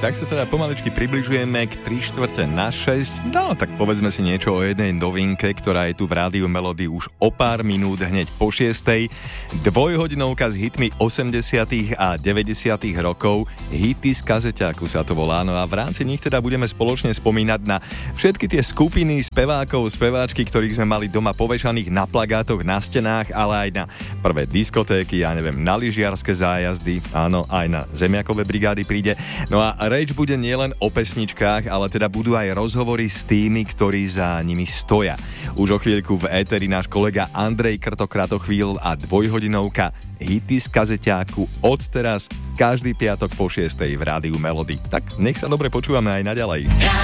tak sa teda pomaličky približujeme k 3/4/6. No, tak povedzme si niečo o jednej novinke, ktorá je tu v Rádiu Melody už o pár minút hneď po 6. Dvojhodinovka s hitmi 80. a 90. rokov. Hity z kazeťáku sa to volá. No a v rámci nich teda budeme spoločne spomínať na všetky tie skupiny spevákov, speváčky, ktorých sme mali doma povešaných na plagátoch, na stenách, ale aj na prvé diskotéky, ja neviem, na lyžiarske zájazdy, áno, aj na zemiakové brigády príde. No a reč bude nielen o pesničkách, ale teda budú aj rozhovory s tými, ktorí za nimi stoja. Už o chvíľku v éteri náš kolega Andrej Kratochvíl a dvojhodinovka hity z kazeťáku od teraz každý piatok po 6. v Rádiu Melody. Tak nech sa dobre počúvame aj naďalej.